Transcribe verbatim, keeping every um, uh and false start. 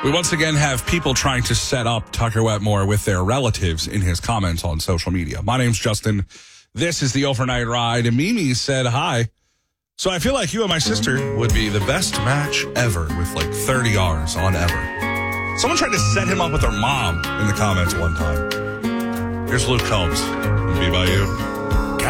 We once again have people trying to set up Tucker Wetmore with their relatives in his comments on social media. My name's Justin. This is the Overnight Ride. And Mimi said hi. So I feel like you and my sister would be the best match ever with like thirty R's on ever. Someone tried to set him up with their mom in the comments one time. Here's Luke Combs. Be by you.